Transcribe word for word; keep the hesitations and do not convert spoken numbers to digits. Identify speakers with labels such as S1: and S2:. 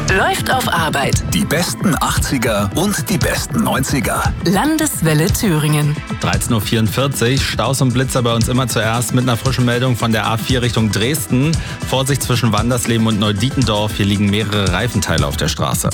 S1: läuft auf Arbeit.
S2: Die besten achtziger und die besten neunziger.
S1: Landeswelle Thüringen.
S3: dreizehn Uhr vierundvierzig, Staus und Blitzer bei uns immer zuerst mit einer frischen Meldung von der A vier Richtung Dresden. Vorsicht zwischen Wandersleben und Neudietendorf, hier liegen mehrere Reifenteile auf der Straße.